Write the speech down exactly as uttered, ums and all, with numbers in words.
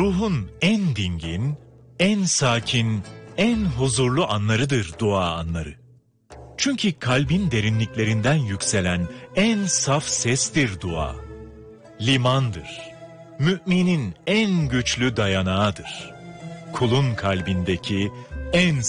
Ruhun en dingin, en sakin, en huzurlu anlarıdır dua anları. Çünkü kalbin derinliklerinden yükselen en saf sestir dua. Limandır. Müminin en güçlü dayanağıdır. Kulun kalbindeki en